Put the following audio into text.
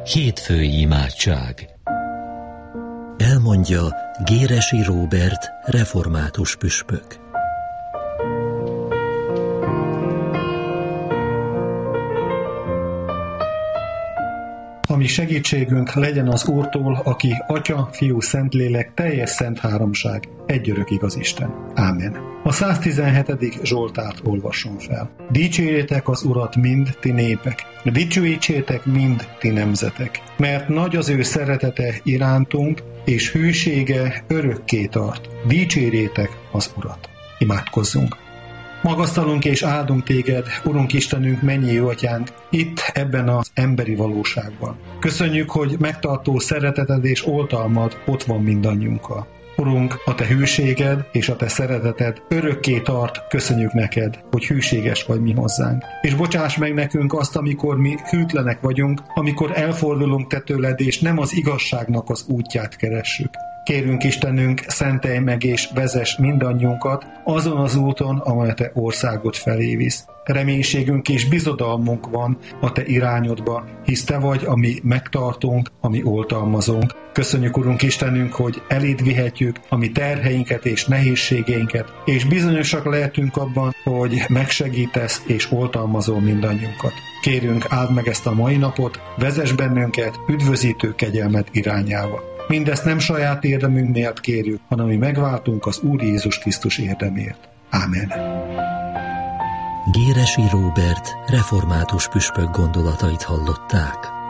Hétfői imádság. Elmondja Géresi Róbert, református püspök. Ami segítségünk legyen az Úrtól, aki Atya, Fiú, Szentlélek, teljes szent háromság, egy örök igaz Isten. Ámen. A 117. Zsoltárt olvasom fel. Dicsérjétek az Urat mind, ti népek, dicsőítsétek mind, ti nemzetek, mert nagy az ő szeretete irántunk, és hűsége örökké tart. Dicsérjétek az Urat. Imádkozzunk. Magasztalunk és áldunk téged, Urunk Istenünk, mennyi atyánk, itt ebben az emberi valóságban. Köszönjük, hogy megtartó szereteted és oltalmad ott van mindannyiunkkal. Urunk, a te hűséged és a te szereteted örökké tart, köszönjük neked, hogy hűséges vagy mi hozzánk. És bocsáss meg nekünk azt, amikor mi hűtlenek vagyunk, amikor elfordulunk te tőled, és nem az igazságnak az útját keressük. Kérünk Istenünk, szentelj meg és vezess mindannyiunkat azon az úton, amely a te országod felé visz. Reménységünk és bizodalmunk van a te irányodba, hisz te vagy, ami megtartunk, ami oltalmazunk. Köszönjük, Urunk Istenünk, hogy eléd vihetjük a mi terheinket és nehézségeinket, és bizonyosak lehetünk abban, hogy megsegítesz és oltalmazol mindannyiunkat. Kérünk, áld meg ezt a mai napot, vezess bennünket üdvözítő kegyelmed irányába. Mindezt nem saját érdemünk miatt kérjük, hanem mi megváltunk az Úr Jézus Krisztus érdemért. Ámen. Géresi Róbert, református püspök gondolatait hallották.